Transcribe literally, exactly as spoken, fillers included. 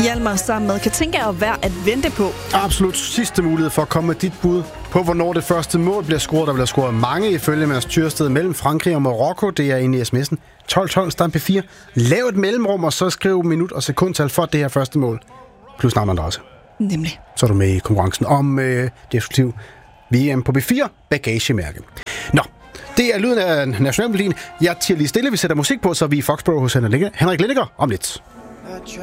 Hjalmar sammen med Katinka er værd at vente på. Absolut sidste mulighed for at komme med dit bud på, hvornår det første mål bliver scoret. Der bliver scoret mange ifølge Mads Tyrsted mellem Frankrig og Marokko. Det er inde i sms'en. tolv tolv stamp P fire. Lav et mellemrum, og så skriv minut og sekundtal for det her første mål. Plus navn og adresse. Nemlig. Så er du med i konkurrencen om øh, det eksklusive V M på B fire bagagemærke. Nå, det er lyden af nationalmelodien. Jeg tiger lige stille, vi sætter musik på, så vi er i Foxborough hos Henrik Lindegaard om lidt.